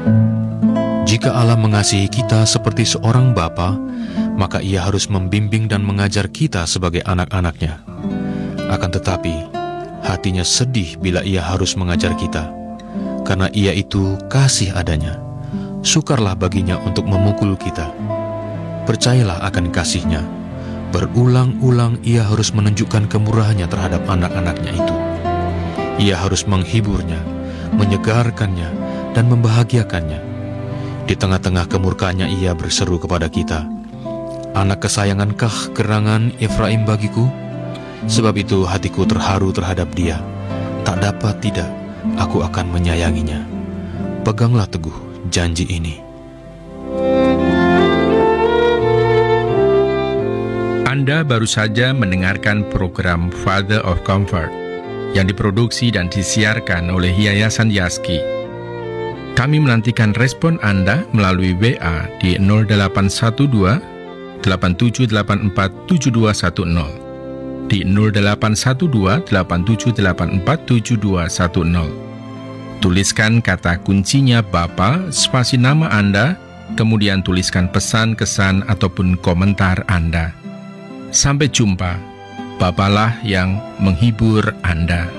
Jika Allah mengasihi kita seperti seorang bapa, maka Ia harus membimbing dan mengajar kita sebagai anak-anaknya. Akan tetapi, hatinya sedih bila Ia harus mengajar kita, karena Ia itu kasih adanya. Sukarlah baginya untuk memukul kita. Percayalah akan kasih-Nya. Berulang-ulang Ia harus menunjukkan kemurahannya terhadap anak-anaknya itu. Ia harus menghiburnya, menyegarkannya, dan membahagiakannya. Di tengah-tengah kemurkaannya Ia berseru kepada kita, "Anak kesayangankah gerangan Efraim bagiku? Sebab itu hatiku terharu terhadap dia. Tak dapat tidak, aku akan menyayanginya." Peganglah teguh janji ini. Anda baru saja mendengarkan program Father of Comfort yang diproduksi dan disiarkan oleh Yayasan Yaski. Kami menantikan respon Anda melalui WA di 0812 8784 7210, di 0812 8784 7210. Tuliskan kata kuncinya Bapa, spasi nama Anda, kemudian tuliskan pesan, kesan, ataupun komentar Anda. Sampai jumpa. Bapalah yang menghibur Anda.